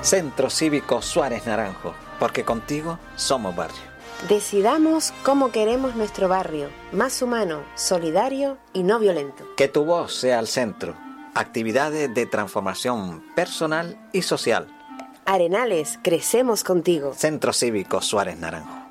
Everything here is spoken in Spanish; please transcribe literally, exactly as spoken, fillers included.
Centro Cívico Suárez Naranjo, porque contigo somos barrio. Decidamos cómo queremos nuestro barrio, más humano, solidario y no violento. Que tu voz sea el centro. Actividades de transformación personal y social. Arenales, crecemos contigo. Centro Cívico Suárez Naranjo.